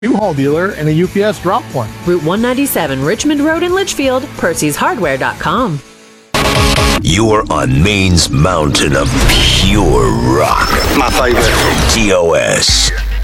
U-Haul dealer, and a UPS drop point. Route 197, Richmond Road in Litchfield, Percy'sHardware.com. You are on Maine's mountain of pure rock. My favorite. TOS.